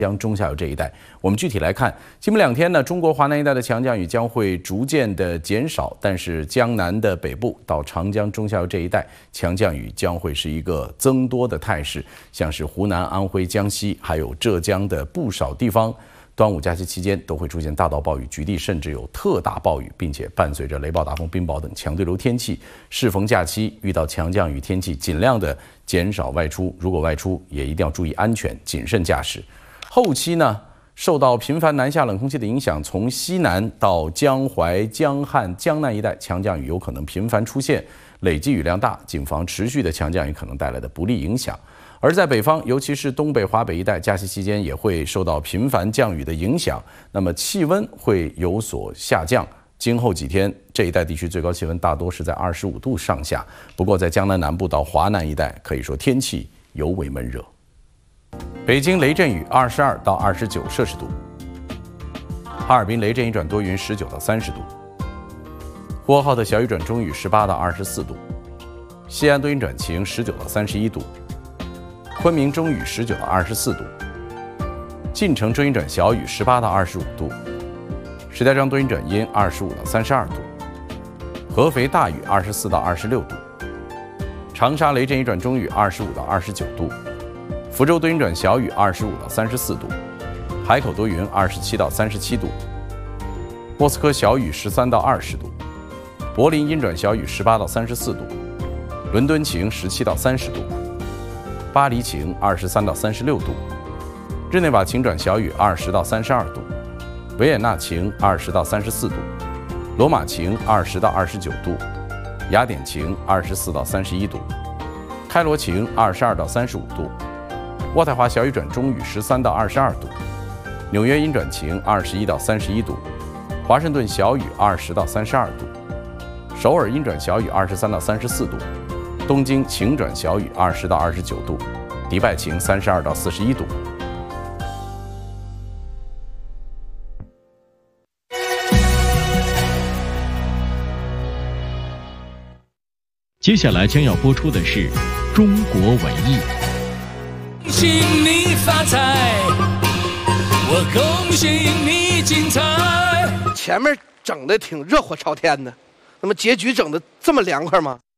江中下游这一带。我们具体来看，今明2天呢，中国华南一带的强降雨将会逐渐的减少，但是江南的北部到长江中下游这一带，强降雨将会是一个增多的态势，像是湖南、安徽、江西，还有浙江的不少地方。 端午假期期间都会出现大到暴雨，局地甚至有特大暴雨，并且伴随着雷暴、大风、冰雹等强对流天气。适逢假期，遇到强降雨天气，尽量的减少外出。如果外出，也一定要注意安全，谨慎驾驶。后期呢，受到频繁南下冷空气的影响，从西南到江淮、江汉、江南一带，强降雨有可能频繁出现，累计雨量大，谨防持续的强降雨可能带来的不利影响。 而在北方，尤其是东北、华北一带，假期期间也会受到频繁降雨的影响，那么气温会有所下降。今后几天，这一带地区最高气温大多是在25度上下。不过，在江南南部到华南一带，可以说天气尤为闷热。北京雷阵雨22到29摄氏度，哈尔滨雷阵雨转多云19到30度，呼和浩特小雨转中雨18到24度，西安多云转晴19到31度。 昆明中雨19到24度，晋城多云转小雨18到25度，石家庄多云转阴25到32度，合肥大雨24到26度，长沙雷阵雨转中雨25到29度，福州多云转小雨25到34度，海口多云27到37度，莫斯科小雨13到20度，柏林阴转小雨18到34度，伦敦晴17到30度。 巴黎晴23到36度，日内瓦晴转小雨20到32度，维也纳晴20到34度，罗马晴20到29度，雅典晴24到31度，开罗晴22到35度，渥太华小雨转中雨13到22度，纽约阴转晴21到31度，华盛顿小雨20到32度，首尔阴转小雨23到34度。 东京晴转小雨20到29度，迪拜晴32到41度。 接下来将要播出的是中国文艺。 恭喜你发财，我恭喜你精彩。 前面整的挺热火朝天的，那么结局整的这么凉快吗？